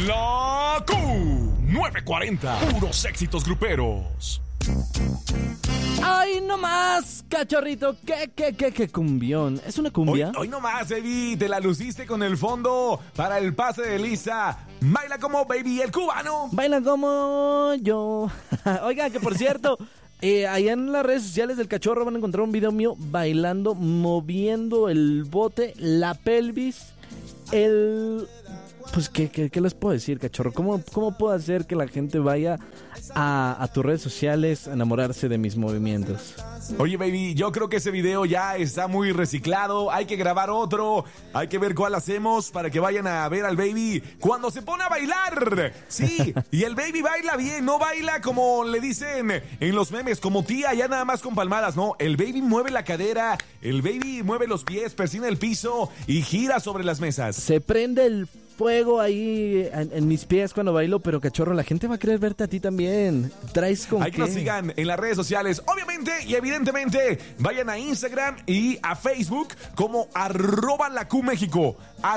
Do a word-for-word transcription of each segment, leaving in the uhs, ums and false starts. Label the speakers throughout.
Speaker 1: La Q novecientos cuarenta, puros éxitos gruperos.
Speaker 2: ¡Ay, no más, cachorrito! ¿Qué, qué, qué, qué cumbión? ¿Es una cumbia?
Speaker 1: Hoy, hoy no más, baby. Te la luciste con el fondo para el pase de Lisa. Baila como Baby el cubano.
Speaker 2: Baila como yo. Oiga, que por cierto, eh, allá en las redes sociales del Cachorro van a encontrar un video mío bailando, moviendo el bote, la pelvis, el... Pues, ¿qué, qué, qué les puedo decir, Cachorro? ¿Cómo, cómo puedo hacer que la gente vaya a, a tus redes sociales a enamorarse de mis movimientos?
Speaker 1: Oye, baby, yo creo que ese video ya está muy reciclado. Hay que grabar otro. Hay que ver cuál hacemos para que vayan a ver al baby cuando se pone a bailar. Sí, y el baby baila bien. No baila como le dicen en los memes, como tía, ya nada más con palmadas. No, el baby mueve la cadera. El baby mueve los pies, persina el piso y gira sobre las mesas.
Speaker 2: Se prende el fuego ahí en, en mis pies cuando bailo, pero Cachorro, la gente va a querer verte a ti también. ¿Traes con
Speaker 1: Hay
Speaker 2: qué?
Speaker 1: que nos sigan en las redes sociales, obviamente y evidentemente. Vayan a Instagram y a Facebook como arroba la Q México.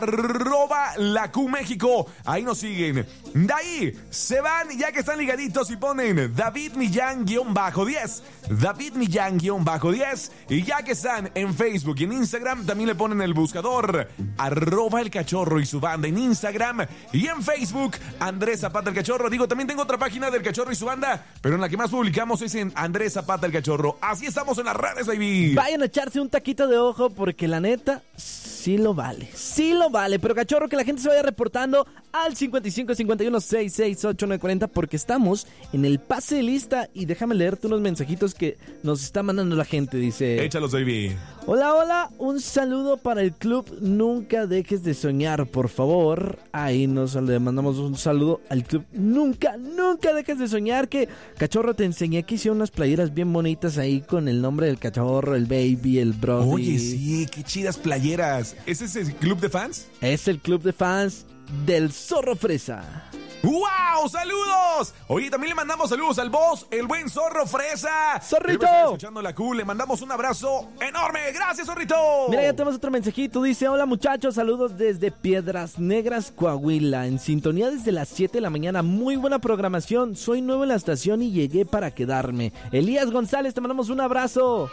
Speaker 1: Arroba la Q México. Ahí nos siguen. De ahí se van, ya que están ligaditos, y ponen David Millán guión bajo diez. David Millán guión bajo diez. Y ya que están en Facebook y en Instagram, también le ponen el buscador arroba el Cachorro y su banda en Instagram y en Facebook, Andrés Zapata el Cachorro. Digo, también tengo otra página del Cachorro y su banda, pero en la que más publicamos es en Andrés Zapata el Cachorro. Así estamos en las redes, baby.
Speaker 2: Vayan a echarse un taquito de ojo porque la neta sí lo vale, sí lo vale. Pero Cachorro, que la gente se vaya reportando al cincuenta y cinco cincuenta y uno sesenta y seis ochenta y nueve cuarenta porque estamos en el pase de lista. Y déjame leerte unos mensajitos que nos está mandando la gente. Dice:
Speaker 1: échalos, baby.
Speaker 2: Hola, hola, un saludo para el club Nunca Dejes de Soñar, por favor. Ahí nos le mandamos un saludo al club Nunca, Nunca Dejes de Soñar. Que, Cachorro, te enseñé que hicieron unas playeras bien bonitas ahí con el nombre del Cachorro, el Baby, el Brody.
Speaker 1: Oye, sí, qué chidas playeras. ¿Ese es el club de fans?
Speaker 2: Es el club de fans del Zorro Fresa.
Speaker 1: ¡Wow! ¡Saludos! Oye, también le mandamos saludos al boss, el buen Zorro Fresa.
Speaker 2: ¡Zorrito!
Speaker 1: Escuchando la Q, le mandamos un abrazo enorme. ¡Gracias, Zorrito!
Speaker 2: Mira, ya tenemos otro mensajito. Dice: hola, muchachos, saludos desde Piedras Negras, Coahuila. En sintonía desde las siete de la mañana. Muy buena programación. Soy nuevo en la estación y llegué para quedarme. Elías González, te mandamos un abrazo.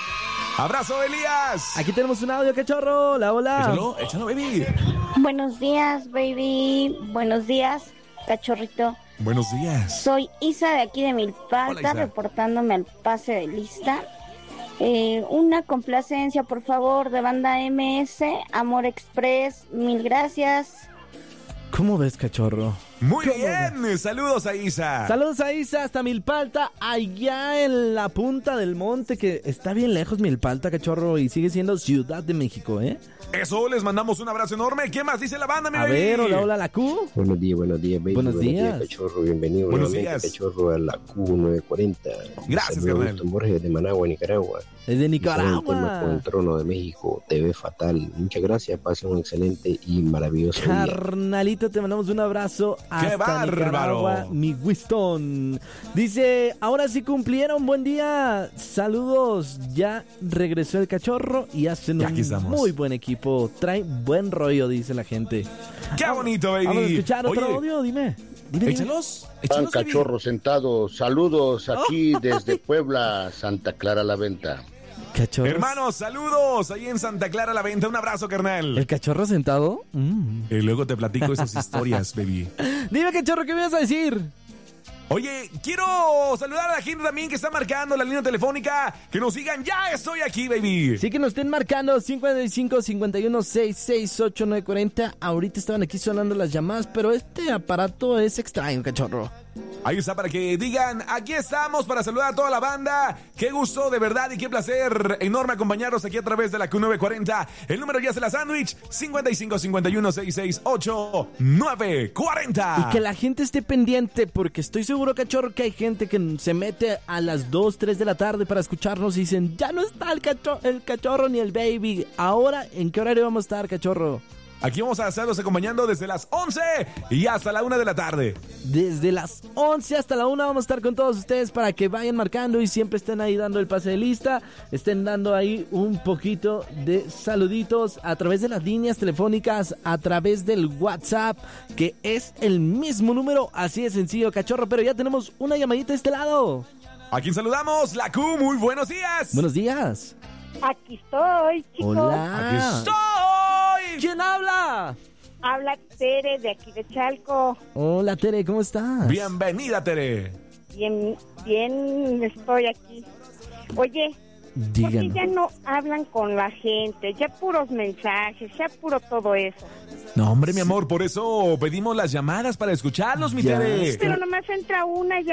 Speaker 1: ¡Abrazo, Elías!
Speaker 2: Aquí tenemos un audio, Cachorro. Hola, hola.
Speaker 1: Échalo, échalo, baby.
Speaker 3: Buenos días, baby. Buenos días, Cachorrito.
Speaker 1: Buenos días.
Speaker 3: Soy Isa de aquí de Milpalta,
Speaker 1: Hola, Isa.
Speaker 3: reportándome al pase de lista. Eh, una complacencia, por favor, de Banda M S, Amor Express. Mil gracias.
Speaker 2: ¿Cómo ves, Cachorro?
Speaker 1: Muy
Speaker 2: ¿Cómo
Speaker 1: bien,
Speaker 2: ves?
Speaker 1: saludos a Isa.
Speaker 2: Saludos a Isa hasta Milpalta, allá en la punta del monte, que está bien lejos Milpalta, Cachorro, y sigue siendo Ciudad de México, ¿eh?
Speaker 1: Eso, les mandamos un abrazo enorme. ¿Qué más dice la banda, mi
Speaker 2: A
Speaker 1: baby?
Speaker 2: ver, hola, hola, la Q.
Speaker 4: Buenos días, buenos días, baby.
Speaker 2: Buenos días.
Speaker 4: Cachorro. Bienvenido
Speaker 1: Buenos
Speaker 4: nuevamente,
Speaker 1: días.
Speaker 4: Cachorro, a la Q novecientos cuarenta.
Speaker 1: Gracias,
Speaker 4: Saludos,
Speaker 1: carnal.
Speaker 4: Gustavo Borges de Managua, Nicaragua.
Speaker 2: Es de
Speaker 4: Y saben, el tema con
Speaker 2: Nicaragua.
Speaker 4: el trono de México, T V Fatal. Muchas gracias, pasen un excelente y maravilloso día.
Speaker 2: Carnalito, te mandamos un abrazo hasta
Speaker 1: bárbaro!
Speaker 2: Nicaragua, mi Winston. Dice: ahora sí cumplieron, buen día. Saludos, ya regresó el Cachorro y hacen
Speaker 1: Ya
Speaker 2: un
Speaker 1: aquí estamos.
Speaker 2: muy buen equipo. Traen buen rollo, dice la gente.
Speaker 1: ¡Qué bonito, baby!
Speaker 2: Vamos a escuchar otro
Speaker 1: Oye,
Speaker 2: audio, dime. Dime, dime.
Speaker 1: échalos,
Speaker 5: Pan
Speaker 1: échalos, baby.
Speaker 5: Cachorro sentado, saludos aquí desde Puebla, Santa Clara la Venta.
Speaker 2: Cachorro.
Speaker 1: Hermanos, saludos ahí en Santa Clara la Venta. Un abrazo, carnal.
Speaker 2: ¿El Cachorro sentado? Mm.
Speaker 1: Y luego te platico esas historias, baby.
Speaker 2: Dime, Cachorro, ¿qué me vas a decir?
Speaker 1: Oye, quiero saludar a la gente también que está marcando la línea telefónica. Que nos sigan, ya estoy aquí, baby.
Speaker 2: Sí, que nos estén marcando cincuenta y cinco cincuenta y uno sesenta y seis ochenta y nueve cuarenta. Ahorita estaban aquí sonando las llamadas, pero este aparato es extraño, Cachorro.
Speaker 1: Ahí está para que digan, aquí estamos para saludar a toda la banda. Qué gusto, de verdad, y qué placer enorme acompañarnos aquí a través de la Q novecientos cuarenta. El número ya es la sándwich, cincuenta y cinco cincuenta y uno sesenta y seis ochenta y nueve cuarenta.
Speaker 2: Y que la gente esté pendiente, porque estoy seguro, Cachorro, que hay gente que se mete a las dos, tres de la tarde para escucharnos y dicen: ya no está el, cacho- el Cachorro ni el Baby. Ahora, ¿en qué horario vamos a estar, Cachorro?
Speaker 1: Aquí vamos a estarlos acompañando desde las once y hasta la una de la tarde.
Speaker 2: Desde las once hasta la una vamos a estar con todos ustedes para que vayan marcando y siempre estén ahí dando el pase de lista, estén dando ahí un poquito de saluditos a través de las líneas telefónicas, a través del WhatsApp, que es el mismo número, así de sencillo, cachorro, pero ya tenemos una llamadita de este lado.
Speaker 1: ¿A quién saludamos? La Q, muy buenos días.
Speaker 2: Buenos días.
Speaker 6: Aquí estoy, chicos.
Speaker 2: Hola.
Speaker 1: Aquí estoy.
Speaker 2: ¿Quién habla?
Speaker 6: Habla Tere de aquí de Chalco.
Speaker 2: Hola, Tere, ¿cómo estás?
Speaker 1: Bienvenida, Tere.
Speaker 6: Bien, bien estoy aquí. Oye, ¿por qué
Speaker 2: Díganos.
Speaker 6: ya no hablan con la gente? Ya puros mensajes, ya puro todo eso.
Speaker 1: No, hombre, mi amor, por eso pedimos las llamadas para escucharlos, mi
Speaker 2: Ya
Speaker 1: Tere.
Speaker 2: está.
Speaker 6: Pero nomás entra una y